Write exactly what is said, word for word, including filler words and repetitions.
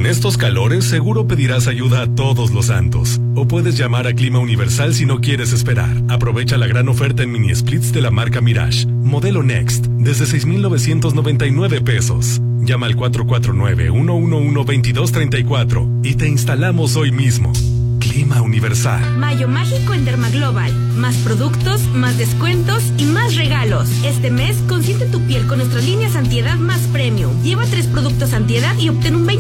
estos calores seguro pedirás ayuda a Todos los Santos. O puedes llamar a Clima Universal si no quieres esperar. Aprovecha la gran oferta en mini splits de la marca Mirage. Modelo Next, desde seis mil novecientos noventa y nueve pesos. Llama al cuatro cuatro nueve, uno uno uno, dos dos tres cuatro y te instalamos hoy mismo. Clima Universal. Mayo mágico en Dermaglobal. Más productos, más descuentos y más regalos. Este mes consiente tu piel con nuestras líneas antiedad más premium. Lleva tres productos antiedad y obtén un veinte